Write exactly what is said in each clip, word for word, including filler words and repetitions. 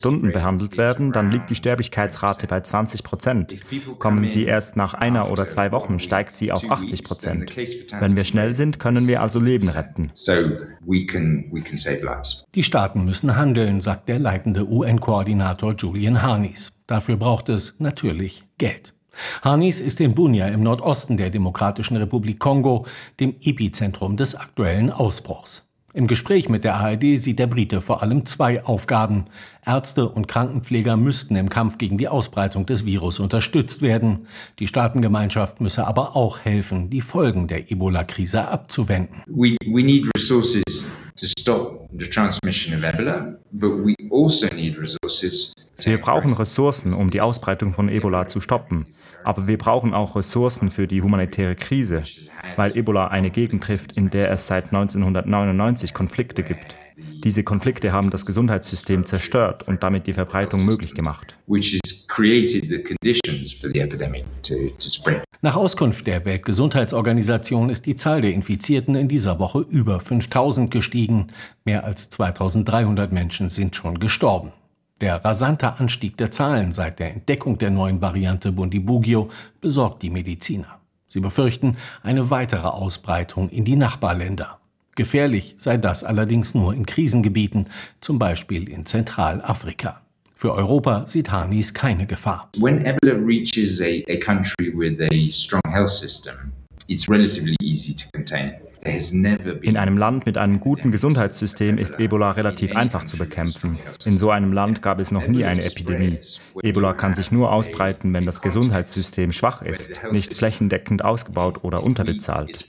Stunden behandelt werden, dann liegt die Sterblichkeitsrate bei zwanzig Prozent. Kommen sie erst nach einer oder zwei Wochen, steigt sie auf achtzig Prozent. Wenn wir schnell sind, können wir also Leben retten. Die Staaten müssen handeln, sagt der leitende U N-Koordinator Julian Harness. Dafür braucht es natürlich Geld. Harness ist in Bunia im Nordosten der Demokratischen Republik Kongo, dem Epizentrum des aktuellen Ausbruchs. Im Gespräch mit der A R D sieht der Brite vor allem zwei Aufgaben. Ärzte und Krankenpfleger müssten im Kampf gegen die Ausbreitung des Virus unterstützt werden. Die Staatengemeinschaft müsse aber auch helfen, die Folgen der Ebola-Krise abzuwenden. We, we need resources to stop the transmission of Ebola, but we also need resources. Wir brauchen Ressourcen, um die Ausbreitung von Ebola zu stoppen. Aber wir brauchen auch Ressourcen für die humanitäre Krise, weil Ebola eine Gegend trifft, in der es seit neunzehnhundertneunundneunzig Konflikte gibt. Diese Konflikte haben das Gesundheitssystem zerstört und damit die Verbreitung möglich gemacht. Nach Auskunft der Weltgesundheitsorganisation ist die Zahl der Infizierten in dieser Woche über fünftausend gestiegen. Mehr als zweitausenddreihundert Menschen sind schon gestorben. Der rasante Anstieg der Zahlen seit der Entdeckung der neuen Variante Bundibugyo besorgt die Mediziner. Sie befürchten eine weitere Ausbreitung in die Nachbarländer. Gefährlich sei das allerdings nur in Krisengebieten, zum Beispiel in Zentralafrika. Für Europa sieht Harness keine Gefahr. When Ebola reaches a, a country with a strong health system, it's relatively easy to contain. In einem Land mit einem guten Gesundheitssystem ist Ebola relativ einfach zu bekämpfen. In so einem Land gab es noch nie eine Epidemie. Ebola kann sich nur ausbreiten, wenn das Gesundheitssystem schwach ist, nicht flächendeckend ausgebaut oder unterbezahlt.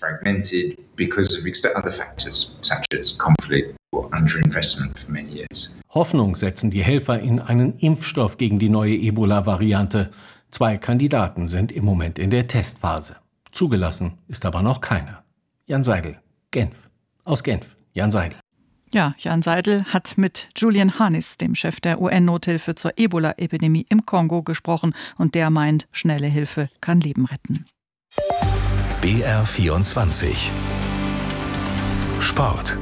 Hoffnung setzen die Helfer in einen Impfstoff gegen die neue Ebola-Variante. Zwei Kandidaten sind im Moment in der Testphase. Zugelassen ist aber noch keiner. Jan Seidel, Genf. Aus Genf, Jan Seidel. Ja, Jan Seidel hat mit Julian Harness, dem Chef der U N-Nothilfe zur Ebola-Epidemie im Kongo, gesprochen. Und der meint, schnelle Hilfe kann Leben retten. B R vierundzwanzig Sport.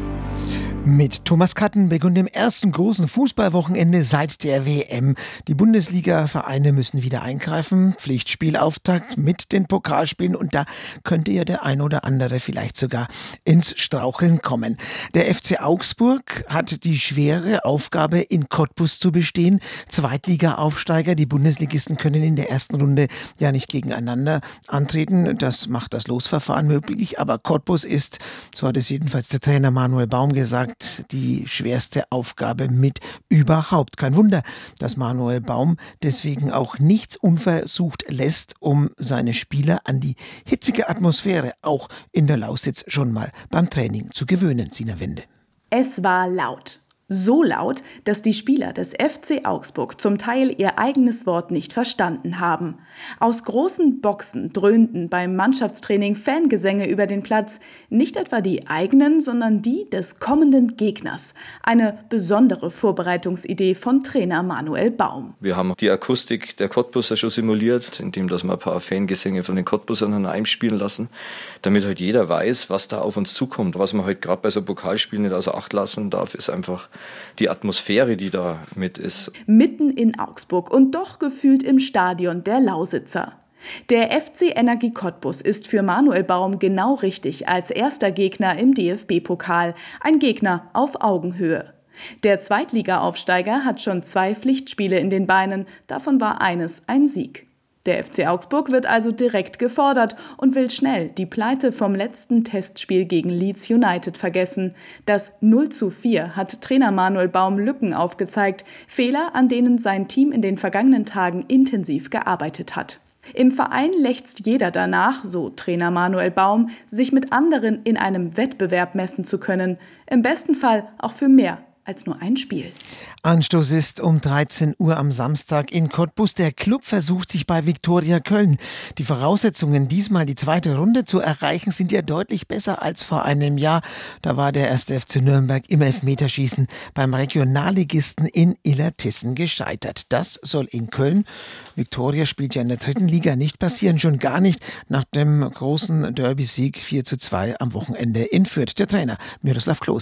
Mit Thomas Kattenbeck und dem ersten großen Fußballwochenende seit der W M. Die Bundesliga-Vereine müssen wieder eingreifen. Pflichtspielauftakt mit den Pokalspielen und da könnte ja der ein oder andere vielleicht sogar ins Straucheln kommen. Der F C Augsburg hat die schwere Aufgabe, in Cottbus zu bestehen. Zweitliga-Aufsteiger, die Bundesligisten können in der ersten Runde ja nicht gegeneinander antreten. Das macht das Losverfahren möglich. Aber Cottbus ist, so hat es jedenfalls der Trainer Manuel Baum gesagt, die schwerste Aufgabe mit überhaupt. Kein Wunder, dass Manuel Baum deswegen auch nichts unversucht lässt, um seine Spieler an die hitzige Atmosphäre auch in der Lausitz schon mal beim Training zu gewöhnen, Sina Wende. Es war laut. So laut, dass die Spieler des F C Augsburg zum Teil ihr eigenes Wort nicht verstanden haben. Aus großen Boxen dröhnten beim Mannschaftstraining Fangesänge über den Platz, nicht etwa die eigenen, sondern die des kommenden Gegners. Eine besondere Vorbereitungsidee von Trainer Manuel Baum. Wir haben die Akustik der Cottbuser schon simuliert, indem dass wir ein paar Fangesänge von den Cottbusern einspielen lassen, damit halt jeder weiß, was da auf uns zukommt. Was man halt gerade bei so Pokalspielen nicht außer Acht lassen darf, ist einfach die Atmosphäre, die da mit ist. Mitten in Augsburg und doch gefühlt im Stadion der Lausitzer. Der F C Energie Cottbus ist für Manuel Baum genau richtig als erster Gegner im D F B-Pokal. Ein Gegner auf Augenhöhe. Der Zweitliga-Aufsteiger hat schon zwei Pflichtspiele in den Beinen, davon war eines ein Sieg. Der F C Augsburg wird also direkt gefordert und will schnell die Pleite vom letzten Testspiel gegen Leeds United vergessen. Das null zu vier hat Trainer Manuel Baum Lücken aufgezeigt, Fehler, an denen sein Team in den vergangenen Tagen intensiv gearbeitet hat. Im Verein lechzt jeder danach, so Trainer Manuel Baum, sich mit anderen in einem Wettbewerb messen zu können. Im besten Fall auch für mehr als nur ein Spiel. Anstoß ist um dreizehn Uhr am Samstag in Cottbus. Der Club versucht sich bei Viktoria Köln. Die Voraussetzungen, diesmal die zweite Runde zu erreichen, sind ja deutlich besser als vor einem Jahr. Da war der erste F C Nürnberg im Elfmeterschießen beim Regionalligisten in Illertissen gescheitert. Das soll in Köln, Viktoria spielt ja in der dritten Liga, nicht passieren, schon gar nicht nach dem großen Derby-Sieg vier zu zwei am Wochenende in Fürth. Der Trainer Miroslav Klose.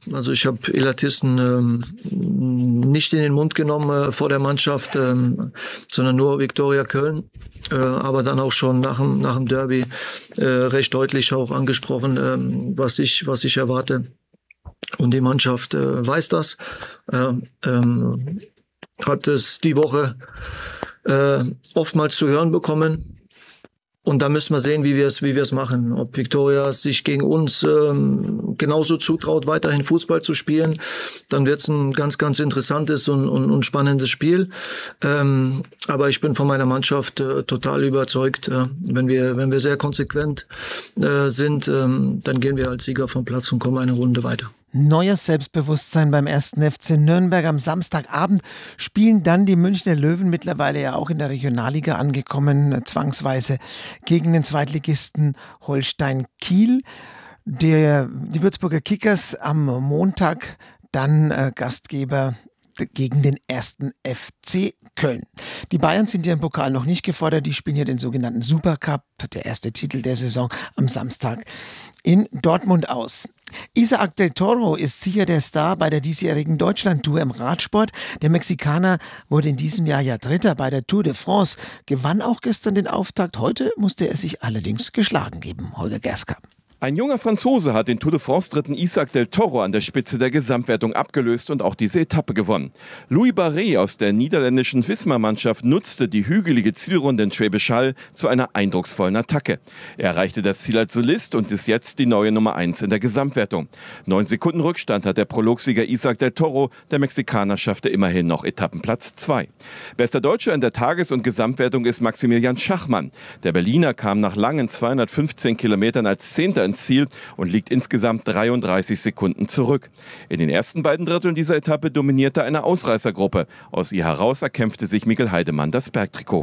Also ich habe Illertissen ähm, nicht in den Mund genommen äh, vor der Mannschaft, ähm, sondern nur Viktoria Köln. Äh, aber dann auch schon nach dem, nach dem Derby äh, recht deutlich auch angesprochen, ähm, was ich, was ich erwarte. Und die Mannschaft äh, weiß das. Äh, ähm, hat es die Woche äh, oftmals zu hören bekommen. Und da müssen wir sehen, wie wir es wie wir es machen. Ob Viktoria sich gegen uns ähm, genauso zutraut, weiterhin Fußball zu spielen, dann wird es ein ganz, ganz interessantes und, und, und spannendes Spiel. Ähm, aber ich bin von meiner Mannschaft äh, total überzeugt. Äh, wenn wir wenn wir sehr konsequent äh, sind, äh, dann gehen wir als Sieger vom Platz und kommen eine Runde weiter. Neues Selbstbewusstsein beim ersten F C Nürnberg. Am Samstagabend spielen dann die Münchner Löwen, mittlerweile ja auch in der Regionalliga angekommen, zwangsweise gegen den Zweitligisten Holstein Kiel. Der, die Würzburger Kickers am Montag dann äh, Gastgeber gegen den ersten F C Köln. Die Bayern sind ja im Pokal noch nicht gefordert, die spielen ja den sogenannten Supercup, der erste Titel der Saison, am Samstag in Dortmund aus. Isaac del Toro ist sicher der Star bei der diesjährigen Deutschland-Tour im Radsport. Der Mexikaner wurde in diesem Jahr ja Dritter bei der Tour de France, gewann auch gestern den Auftakt. Heute musste er sich allerdings geschlagen geben. Holger Gerska. Ein junger Franzose hat den Tour de France-Dritten Isaac del Toro an der Spitze der Gesamtwertung abgelöst und auch diese Etappe gewonnen. Louis Barret aus der niederländischen Wismar-Mannschaft nutzte die hügelige Zielrunde in Schwäbisch Hall zu einer eindrucksvollen Attacke. Er erreichte das Ziel als Solist und ist jetzt die neue Nummer eins in der Gesamtwertung. Neun Sekunden Rückstand hat der Prologsieger Isaac del Toro. Der Mexikaner schaffte immerhin noch Etappenplatz zwei. Bester Deutscher in der Tages- und Gesamtwertung ist Maximilian Schachmann. Der Berliner kam nach langen zweihundertfünfzehn Kilometern als Zehnter ins Ziel und liegt insgesamt dreiunddreißig Sekunden zurück. In den ersten beiden Dritteln dieser Etappe dominierte eine Ausreißergruppe. Aus ihr heraus erkämpfte sich Mikkel Heidemann das Bergtrikot.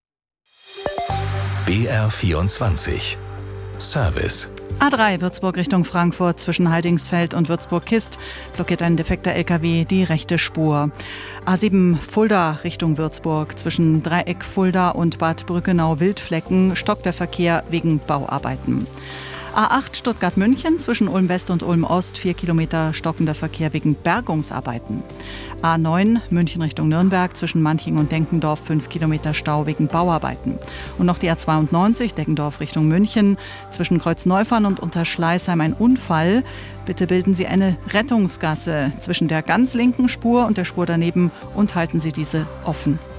B R vierundzwanzig Service. A drei Würzburg Richtung Frankfurt zwischen Heidingsfeld und Würzburg-Kist blockiert ein defekter L K W die rechte Spur. A sieben Fulda Richtung Würzburg zwischen Dreieck Fulda und Bad Brückenau-Wildflecken stockt der Verkehr wegen Bauarbeiten. A acht Stuttgart-München zwischen Ulm-West und Ulm-Ost, vier Kilometer stockender Verkehr wegen Bergungsarbeiten. A neun München Richtung Nürnberg zwischen Manching und Denkendorf, fünf Kilometer Stau wegen Bauarbeiten. Und noch die A zweiundneunzig Deckendorf Richtung München zwischen Kreuzneufern und Unterschleißheim ein Unfall. Bitte bilden Sie eine Rettungsgasse zwischen der ganz linken Spur und der Spur daneben und halten Sie diese offen.